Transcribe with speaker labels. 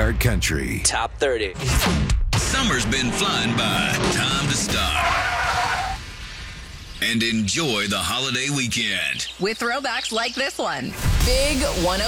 Speaker 1: Smart Country.
Speaker 2: Top 30.
Speaker 3: Summer's been flying by. Time to stop and enjoy the holiday weekend
Speaker 4: with throwbacks like this one. Big 105.